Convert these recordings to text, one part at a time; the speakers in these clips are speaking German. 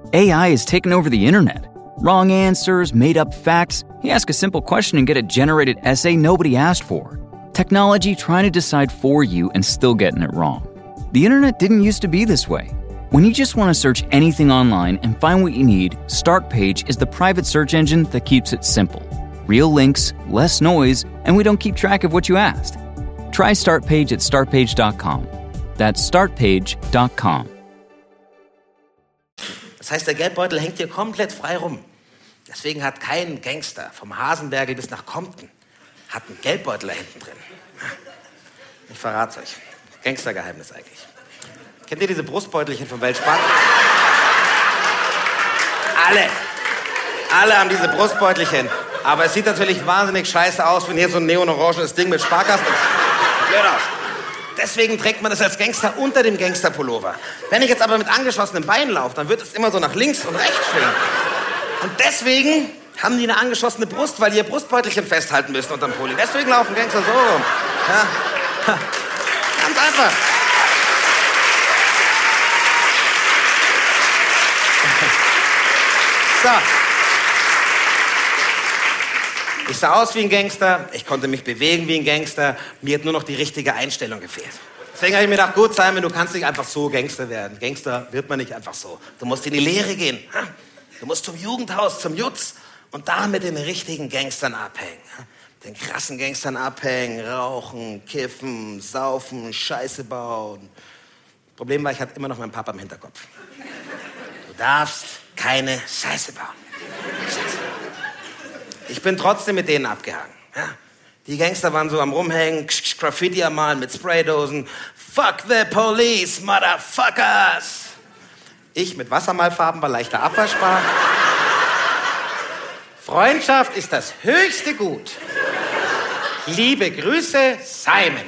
AI has taken over the internet. Wrong answers, made-up facts. You ask a simple question and get a generated essay nobody asked for. Technology trying to decide for you and still getting it wrong. The internet didn't used to be this way. When you just want to search anything online and find what you need, Startpage is the private search engine that keeps it simple. Real links, less noise, and we don't keep track of what you asked. Try Startpage at startpage.com. That's startpage.com. Das heißt, der Geldbeutel hängt hier komplett frei rum. Deswegen hat kein Gangster vom Hasenbergl bis nach Compton hat einen Geldbeutel da hinten drin. Ich verrat's euch. Gangstergeheimnis eigentlich. Kennt ihr diese Brustbeutelchen vom Weltspart? Alle haben diese Brustbeutelchen. Aber es sieht natürlich wahnsinnig scheiße aus, wenn hier so ein neonorangenes Ding mit Sparkassen... Blöd aus. Deswegen trägt man das als Gangster unter dem Gangsterpullover. Wenn ich jetzt aber mit angeschlossenen Beinen laufe, dann wird es immer so nach links und rechts schwingen. Und deswegen haben die eine angeschossene Brust, weil die ihr Brustbeutelchen festhalten müssen unterm Pulli. Deswegen laufen Gangster so rum. Ja. Ganz einfach. So. Ich sah aus wie ein Gangster, ich konnte mich bewegen wie ein Gangster, mir hat nur noch die richtige Einstellung gefehlt. Deswegen habe ich mir gedacht, gut, Simon, du kannst nicht einfach so Gangster werden. Gangster wird man nicht einfach so. Du musst in die Lehre gehen. Du musst zum Jugendhaus, zum Jutz und da mit den richtigen Gangstern abhängen. Den krassen Gangstern abhängen, rauchen, kiffen, saufen, Scheiße bauen. Problem war, ich hatte immer noch meinen Papa im Hinterkopf. Du darfst keine Scheiße bauen. Ich bin trotzdem mit denen abgehangen. Ja? Die Gangster waren so am Rumhängen, Graffiti am Malen mit Spraydosen. Fuck the police, motherfuckers! Ich mit Wassermalfarben war leichter abwaschbar. Freundschaft ist das höchste Gut. Liebe Grüße, Simon.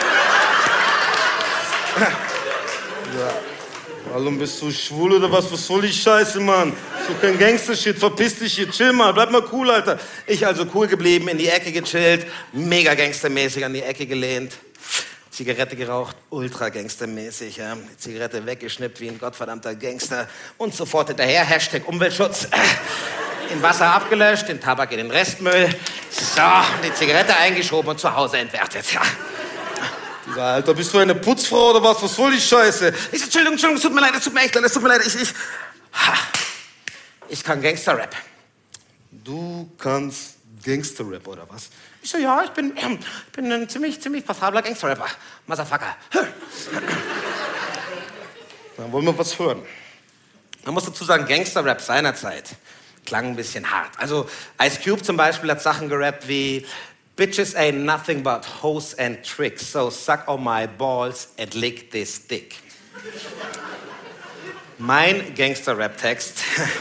Ja. Warum bist du schwul oder was? Was soll die Scheiße, Mann? So kein Gangster-Shit, verpiss dich hier, chill mal, bleib mal cool, Alter. Ich also cool geblieben, in die Ecke gechillt, mega gangstermäßig an die Ecke gelehnt, Zigarette geraucht, ultra gangstermäßig, ja. Die Zigarette weggeschnippt wie ein gottverdammter Gangster und sofort hinterher, Hashtag Umweltschutz, in Wasser abgelöscht, den Tabak in den Restmüll, so, die Zigarette eingeschoben und zu Hause entwertet, ja. Alter, bist du eine Putzfrau oder was? Was soll die Scheiße? Entschuldigung, es tut mir leid, es tut mir echt leid, es tut mir leid, ich kann Gangster-Rap. Du kannst Gangster-Rap oder was? Ich so, ja, ich bin ein ziemlich passabler Gangster-Rapper. Motherfucker. Dann wollen wir was hören. Man muss dazu sagen, Gangster-Rap seinerzeit klang ein bisschen hart. Also Ice Cube zum Beispiel hat Sachen gerappt wie Bitches ain't nothing but hoes and tricks, so suck on my balls and lick this dick. Mein Gangster-Rap-Text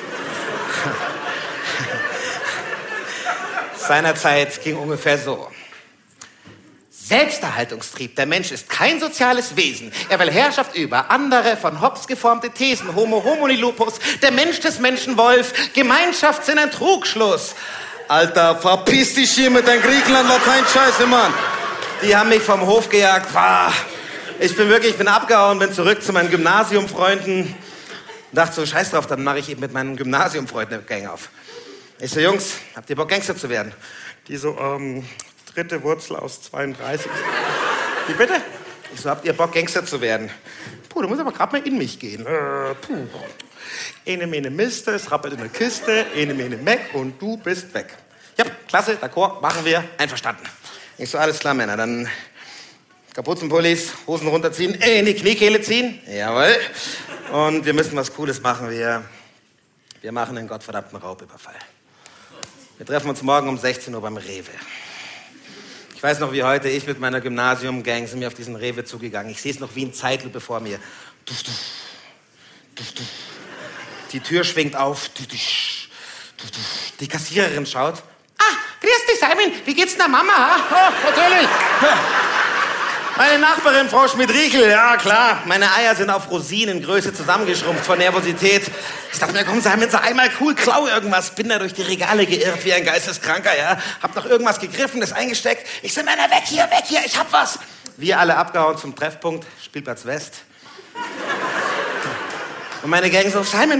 seinerzeit ging ungefähr so. Selbsterhaltungstrieb. Der Mensch ist kein soziales Wesen. Er will Herrschaft über andere, von Hobbes geformte Thesen. Homo homini lupus, der Mensch des Menschen Wolf. Gemeinschaftssinn ein Trugschluss. Alter, verpiss dich hier mit deinem Griechenland-Latein-Scheiße, Mann. Die haben mich vom Hof gejagt. Ich bin abgehauen, bin zurück zu meinen Gymnasiumfreunden. Dachte so, scheiß drauf, dann mache ich eben mit meinen Gymnasiumfreunden eine Gang auf. Ich so, Jungs, habt ihr Bock, Gangster zu werden? Die so, dritte Wurzel aus 32. Wie bitte? Ich so, habt ihr Bock, Gangster zu werden? Puh, du musst aber gerade mal in mich gehen. Ene, mene, Mister, es rappelt in der Kiste, ene, mene, Mac und du bist weg. Ja, klasse, d'accord, machen wir, einverstanden. Ich so, alles klar, Männer, dann Kapuzenpullis, Hosen runterziehen, in die Kniekehle ziehen, jawohl. Und wir müssen was Cooles machen, wir machen einen gottverdammten Raubüberfall. Wir treffen uns morgen um 16 Uhr beim Rewe. Ich weiß noch wie heute, ich mit meiner Gymnasium-Gang sind wir auf diesen Rewe zugegangen. Ich sehe es noch wie in Zeitlupe vor mir. Duf, duf, duf, duf. Die Tür schwingt auf. Duf, duf, duf, duf. Die Kassiererin schaut. Grüß dich, Simon. Wie geht's der Mama? Natürlich. Meine Nachbarin, Frau Schmidt-Riechel. Ja, klar. Meine Eier sind auf Rosinengröße zusammengeschrumpft vor Nervosität. Ich dachte mir, komm, Simon, sei einmal cool, klau irgendwas. Bin da durch die Regale geirrt wie ein Geisteskranker, ja. Hab noch irgendwas gegriffen, das eingesteckt. Ich so, Männer, weg hier, ich hab was. Wir alle abgehauen zum Treffpunkt, Spielplatz West. Und meine Gang so, Simon,